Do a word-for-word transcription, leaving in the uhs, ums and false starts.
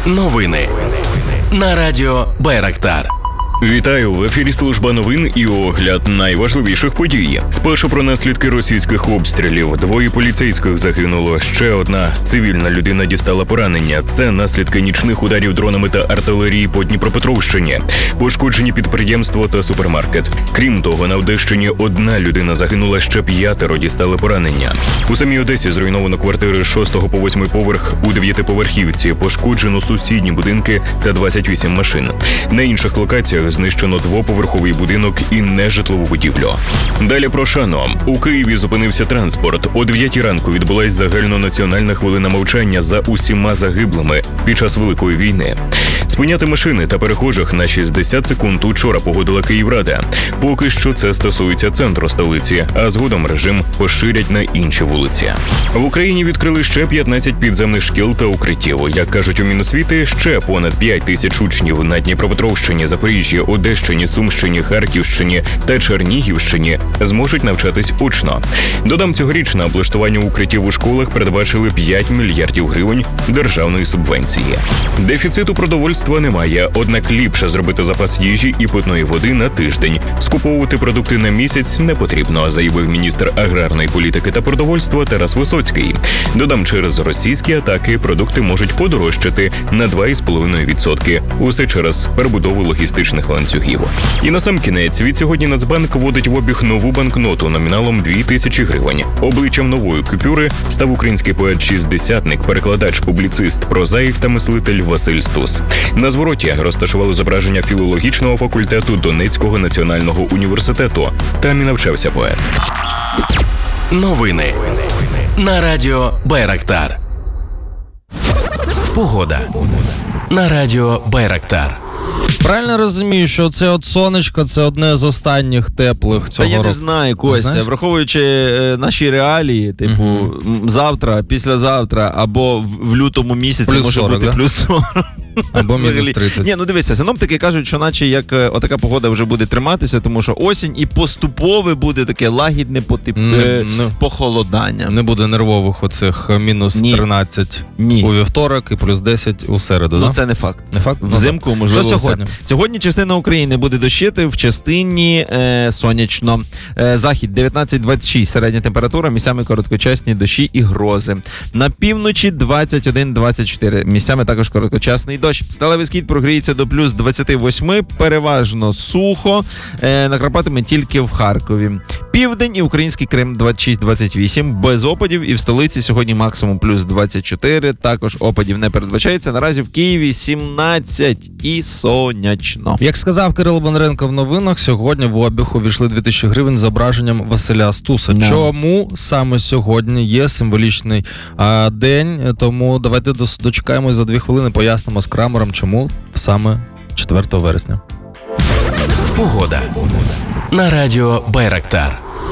Новини на радіо Байрактар. Вітаю! В ефірі служба новин і огляд найважливіших подій. Спершу про наслідки російських обстрілів. Двоє поліцейських загинуло. Ще одна цивільна людина дістала поранення. Це наслідки нічних ударів дронами та артилерії по Дніпропетровщині. Пошкоджені підприємство та супермаркет. Крім того, на Одещині одна людина загинула, ще п'ятеро дістали поранення. У самій Одесі зруйновано квартири з шостого по восьмий поверх у дев'ятиповерхівці. Пошкоджено сусідні будинки та двадцять вісім машин. На інших локаціях знищено двоповерховий будинок і нежитлову будівлю. Далі про шану. У Києві зупинився транспорт. О дев'ятій ранку відбулась загальнонаціональна хвилина мовчання за усіма загиблими під час Великої війни. Спиняти машини та перехожих на шістдесят секунд учора погодила Київрада. Поки що це стосується центру столиці, а згодом режим поширять на інші вулиці. В Україні відкрили ще п'ятнадцять підземних шкіл та укриттів. Як кажуть у Міносвіти, ще понад п'ять тисяч учнів на Дніпропетровщині, Запоріжжі, Одещині, Сумщині, Харківщині та Чернігівщині зможуть навчатись очно. Додам, цьогоріч на облаштування укриттів у школах передбачили п'ять мільярдів гривень державної субвенції. Дефіциту продовольства немає, однак ліпше зробити запас їжі і питної води на тиждень. Скуповувати продукти на місяць не потрібно, заявив міністр аграрної політики та продовольства Тарас Висоцький. Додам, через російські атаки продукти можуть подорожчати на два цілих п'ять десятих відсотка. Усе через перебудову логістичних ланцюгів. І насамкінець, відсьогодні Нацбанк вводить в обіг нову банкноту номіналом дві тисячі гривень. Обличчям нової купюри став український поет-шістдесятник, перекладач, публіцист, прозаїк та мислитель Василь Стус. На звороті розташували зображення філологічного факультету Донецького національного університету. Там і навчався поет. Новини на радіо Байрактар. Погода на радіо Байрактар. Правильно розумію, що це от сонечко, це одне з останніх теплих цього року? Та я не знаю, Костя, враховуючи е, наші реалії, типу, uh-huh. завтра, післязавтра, або в, в лютому місяці плюс може сорок, бути да? плюс сорок. Або мінус тридцять. Ні, ну дивися, синоптики кажуть, що наче як е, отака погода вже буде триматися, тому що осінь і поступове буде таке лагідне потип... Не, е, не, похолодання. Не буде нервових оцих мінус Ні. тринадцять Ні. у вівторок і плюс десять у середу, Ну да? це не факт. Не факт? Взимку, Ну, можливо, що все. сьогодні? Сьогодні частина України буде дощити, в частині е, сонячно. Е, захід дев'ятнадцять двадцять шість, середня температура, місцями короткочасні дощі і грози. На півночі двадцять один двадцять чотири, місцями також короткочасний дощ. Сталевий Схід прогріється до плюс двадцять вісім, переважно сухо, е, накрапатиме тільки в Харкові. Південь і український Крим двадцять шість двадцять вісім, без опадів, і в столиці сьогодні максимум плюс двадцять чотири, також опадів не передбачається. Наразі в Києві сімнадцять і сонячно. Як сказав Кирило Бондаренко в новинах, сьогодні в обіг увійшли дві тисячі гривень з зображенням Василя Стуса. No. Чому саме сьогодні є символічний а, день? Тому давайте дочекаємось за дві хвилини, пояснимо з Крамером, чому саме четвертого вересня. Погода на радіо Байрактар.